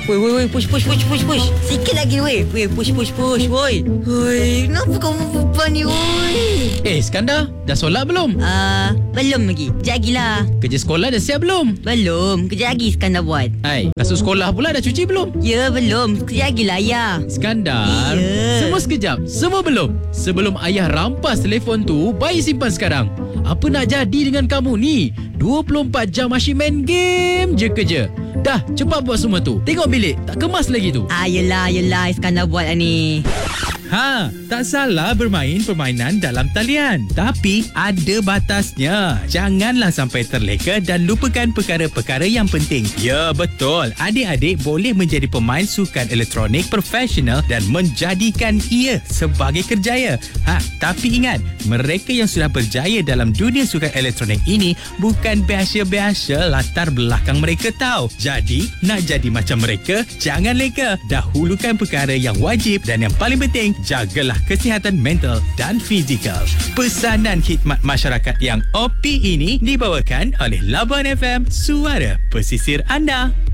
Woi, push. Sikit lagi, woi. Woi, push, woi. Woi, kenapa kamu perempuan ni, woi? Iskandar, dah solat belum? Belum lagi. Kejap lagi lah. Kerja sekolah dah siap belum? Belum. Kejap lagi Iskandar buat. Hai, kasut sekolah pula dah cuci belum? Ya, belum. Kejap lagi lah, ya. Iskandar, Ya. semua sekejap. Semua belum? Sebelum ayah rampas telefon tu, bayi simpan sekarang. Apa nak jadi dengan kamu ni? 24 jam asyik main game je kerja. Dah, cepat buat semua tu. Tengok bilik, tak kemas lagi tu. Yelah. Iskandar buat lah ni. Tak salah bermain permainan dalam talian. Tapi ada batasnya. Janganlah sampai terleka dan lupakan perkara-perkara yang penting. Ya, betul. Adik-adik boleh menjadi pemain sukan elektronik profesional dan menjadikan ia sebagai kerjaya. Tapi ingat, mereka yang sudah berjaya dalam dunia sukan elektronik ini bukan biasa-biasa latar belakang mereka tahu. Jadi, nak jadi macam mereka, jangan leka. Dahulukan perkara yang wajib dan yang paling penting, jagalah kesihatan mental dan fizikal. Pesanan khidmat masyarakat yang OP ini dibawakan oleh Labuan FM, suara pesisir anda.